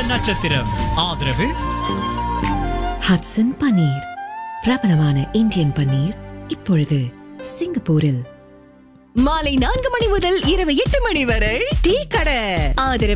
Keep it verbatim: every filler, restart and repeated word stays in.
நட்சத்திரம். ஆதரவு ஹட்சன் பன்னீர், பிரபலமான இந்தியன் பன்னீர், இப்பொழுது சிங்கப்பூரில். மாலை நான்கு மணி முதல் இரவு எட்டு மணி வரை டீ கடை. ஆதரவு